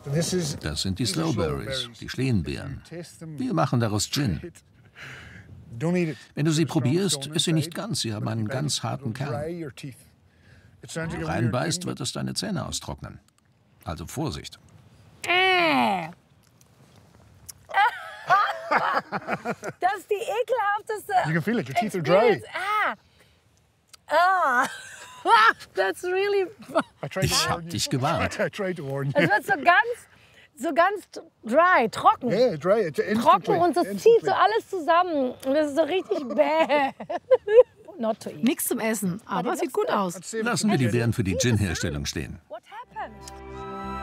Das sind die Slowberries, die Schleenbeeren. Wir machen daraus Gin. Wenn du sie probierst, ist sie nicht ganz. Sie haben einen ganz harten Kern. Wenn du reinbeißt, wird es deine Zähne austrocknen. Also Vorsicht. Das ist die ekelhafteste. You can feel it. Your teeth are dry. That's really. Ich hab dich gewarnt. I tried to warn you. Es wird so ganz dry, trocken. Yeah, dry. Trocken und es zieht so alles zusammen. Und das ist so richtig bäh. Not to eat. Nichts zum Essen, aber sieht gut aus. Lassen wir die Beeren für die Gin-Herstellung stehen. What happened?